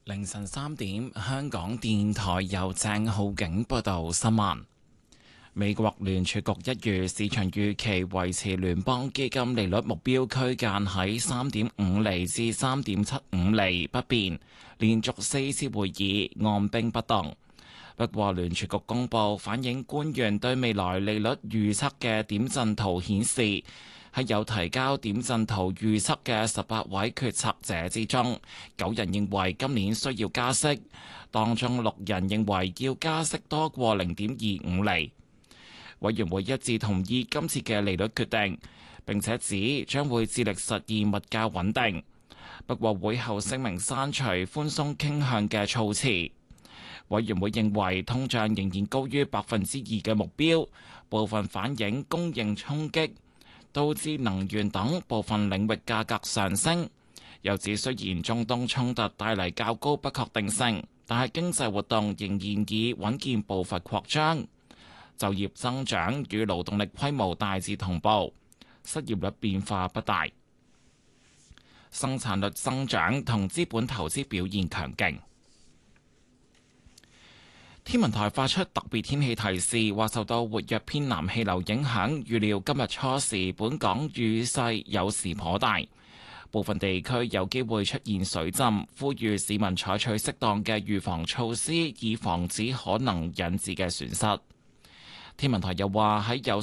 凌晨3點，香港電台由鄭浩景報道新聞。美國聯儲局一如市場預期維持聯邦基金利率目標區間喺3.5厘至3.75厘不變，連續4次會議按兵不動。不過聯儲局公佈反映官員對未來利率預測嘅點陣圖顯示，喺有提交點陣圖預測嘅18位決策者之中，9人認為今年需要加息，當中6人認為要加息多過0.25厘。委員會一致同意今次嘅利率決定，並且指將會致力實現物價穩定。不過會後聲明刪除寬鬆傾向嘅措辭。委員會認為通脹仍然高於2%嘅目標，部分反映供應衝擊，導致能源等部分領域價格上升。又指雖然中東衝突帶嚟較高不確定性，但係經濟活動仍然以穩健步伐擴張，就業增長與勞動力規模大致同步，失業率變化不大，生產率增長同資本投資表現強勁。天文台發出特別天氣提示，話受到活躍偏南氣流影響，預料今日初時本港雨勢有時頗大，部分地區有機會出現水浸，呼籲市民採取適當嘅預防措施，以防止可能引致嘅損失。天文台又話喺有